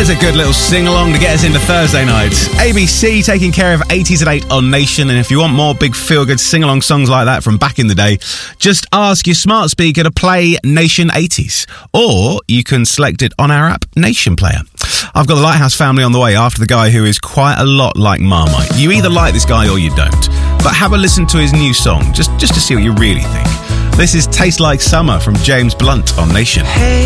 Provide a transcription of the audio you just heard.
There's a good little sing-along to get us into Thursday nights. ABC taking care of 80s at 8 on Nation, and if you want more big feel-good sing-along songs like that from back in the day, just ask your smart speaker to play Nation 80s, or you can select it on our app, Nation Player. I've got the Lighthouse family on the way after the guy who is quite a lot like Marmite. You either like this guy or you don't, but have a listen to his new song, just to see what you really think. This is Taste Like Summer from James Blunt on Nation. Hey.